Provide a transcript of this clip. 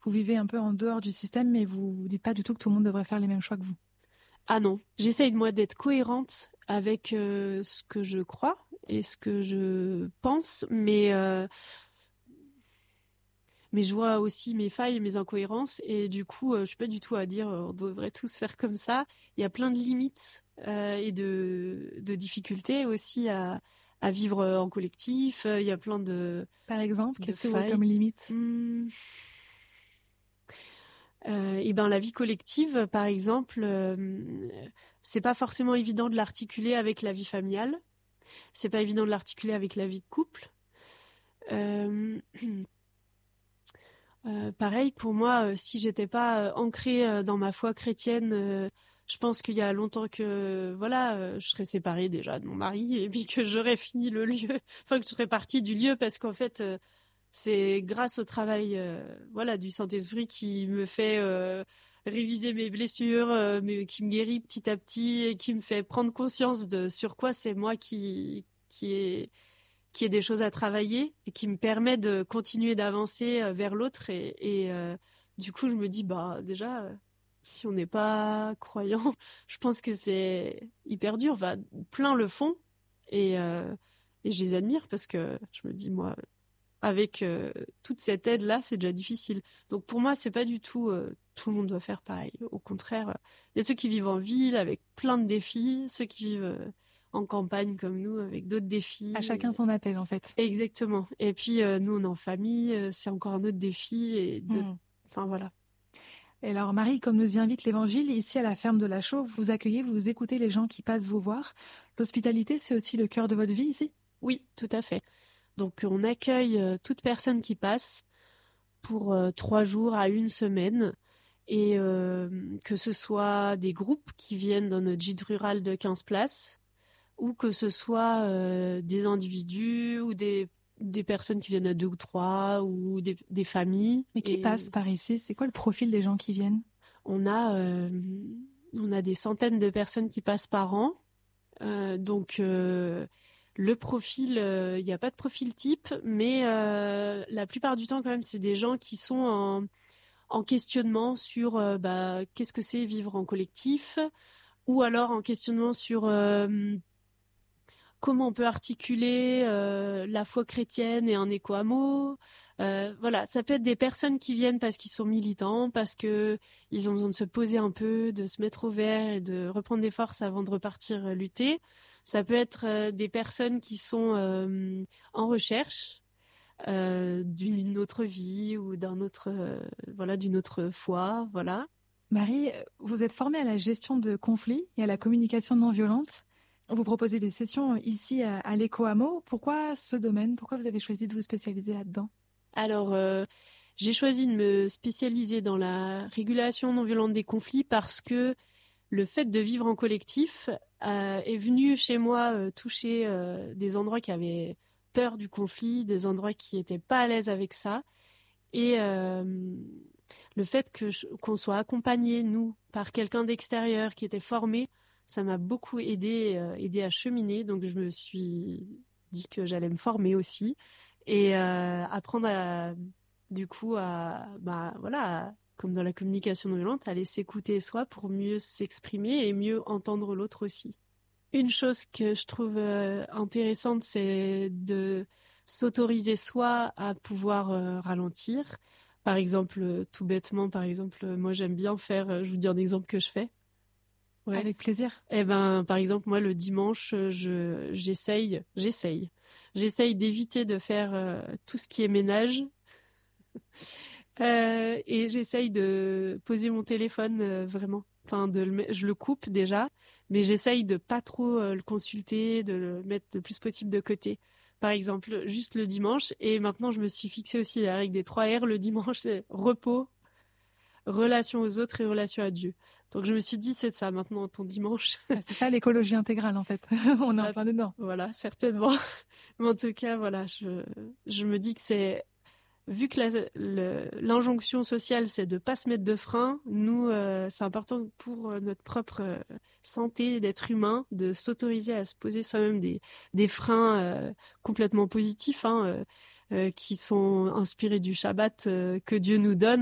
vous vivez un peu en dehors du système, mais vous dites pas du tout que tout le monde devrait faire les mêmes choix que vous. Ah non, j'essaye moi d'être cohérente avec ce que je crois et ce que je pense, mais je vois aussi mes failles et mes incohérences et du coup, je suis pas du tout à dire on devrait tous faire comme ça. Il y a plein de limites et de difficultés aussi à vivre en collectif. Il y a plein Par exemple, de qu'est-ce que vous voyez comme failles. limite? Et ben la vie collective, par exemple, c'est pas forcément évident de l'articuler avec la vie familiale. C'est pas évident de l'articuler avec la vie de couple. Euh, pareil pour moi, si j'étais pas ancrée dans ma foi chrétienne, je pense qu'il y a longtemps que voilà, je serais séparée déjà de mon mari et puis que j'aurais fini le lieu, enfin que je serais partie du lieu parce qu'en fait c'est grâce au travail voilà du Saint-Esprit qui me fait réviser mes blessures, mais qui me guérit petit à petit et qui me fait prendre conscience de sur quoi c'est moi qui est des choses à travailler et qui me permet de continuer d'avancer vers l'autre et du coup je me dis bah déjà si on n'est pas croyant je pense que c'est hyper dur. Enfin, plein le font et je les admire parce que je me dis moi avec toute cette aide là c'est déjà difficile. Donc pour moi c'est pas du tout tout le monde doit faire pareil. Au contraire, il y a ceux qui vivent en ville avec plein de défis, ceux qui vivent en campagne comme nous avec d'autres défis. À chacun son appel, en fait. Exactement. Et puis nous on est en famille, c'est encore un autre défi Hmm. enfin voilà. Et alors, Marie, comme nous y invite l'Évangile, ici à la ferme de la Chaux, vous accueillez, vous écoutez les gens qui passent vous voir. L'hospitalité, c'est aussi le cœur de votre vie ici? Oui, tout à fait. Donc on accueille toute personne qui passe pour 3 jours à une semaine et que ce soit des groupes qui viennent dans notre gîte rural de 15 places ou que ce soit des individus ou des personnes qui viennent à 2 ou 3 ou des familles. Mais qui Et passe par ici? C'est quoi le profil des gens qui viennent? on a, euh, on a des centaines de personnes qui passent par an. Donc le profil, il n'y a pas de profil type, mais la plupart du temps quand même, c'est des gens qui sont en questionnement sur bah, qu'est-ce que c'est vivre en collectif, ou alors en questionnement sur comment on peut articuler la foi chrétienne et un éco-hameau. Voilà, ça peut être des personnes qui viennent parce qu'ils sont militants, parce que ils ont besoin de se poser un peu, de se mettre au vert et de reprendre des forces avant de repartir lutter. Ça peut être des personnes qui sont en recherche d'une autre vie ou d'un autre, voilà, d'une autre foi, voilà. Marie, vous êtes formée à la gestion de conflits et à la communication non violente. Vous proposez des sessions ici à l'Éco-Hameau. Pourquoi ce domaine? Pourquoi vous avez choisi de vous spécialiser là-dedans? Alors, j'ai choisi de me spécialiser dans la régulation non violente des conflits parce que le fait de vivre en collectif est venu chez moi toucher des endroits qui avaient peur du conflit, des endroits qui étaient pas à l'aise avec ça. Et le fait qu'on soit accompagné, nous, par quelqu'un d'extérieur qui était formé, ça m'a beaucoup aidé à cheminer. Donc je me suis dit que j'allais me former aussi et apprendre du coup bah voilà, comme dans la communication non violente, à aller s'écouter soi pour mieux s'exprimer et mieux entendre l'autre aussi. Une chose que je trouve intéressante, c'est de s'autoriser soi à pouvoir ralentir. Par exemple, tout bêtement, par exemple, moi j'aime bien faire, je vous dis un exemple que je fais. Ouais. Avec plaisir. Eh ben, par exemple, moi le dimanche, j'essaye d'éviter de faire tout ce qui est ménage. Et j'essaye de poser mon téléphone vraiment. Enfin, je le coupe déjà, mais j'essaye de pas trop le consulter, de le mettre le plus possible de côté. Par exemple, juste le dimanche. Et maintenant, je me suis fixé aussi la règle des 3 R. Le dimanche, c'est repos, relation aux autres et relation à Dieu. Donc, je me suis dit, c'est ça maintenant ton dimanche. Ah, c'est ça l'écologie intégrale, en fait. On est en Ah, plein dedans. voilà, certainement. Mais en tout cas, voilà, je me dis que c'est vu que l'injonction sociale, c'est de pas se mettre de frein, nous, c'est important pour notre propre santé d'être humain, de s'autoriser à se poser soi-même des freins complètement positifs, hein, qui sont inspirés du Shabbat que Dieu nous donne.